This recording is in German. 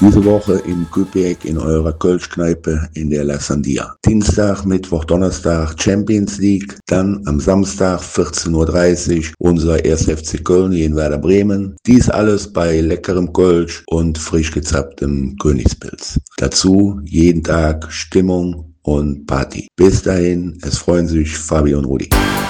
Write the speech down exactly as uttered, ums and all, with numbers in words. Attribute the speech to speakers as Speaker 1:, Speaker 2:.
Speaker 1: Diese Woche in Küpek in eurer Kölschkneipe in der La Sandia. Dienstag, Mittwoch, Donnerstag Champions League. Dann am Samstag vierzehn Uhr dreißig unser erster F C Köln in Werder Bremen. Dies alles bei leckerem Kölsch und frisch gezapptem Königspilz. Dazu jeden Tag Stimmung und Party. Bis dahin, es freuen sich Fabi und Rudi.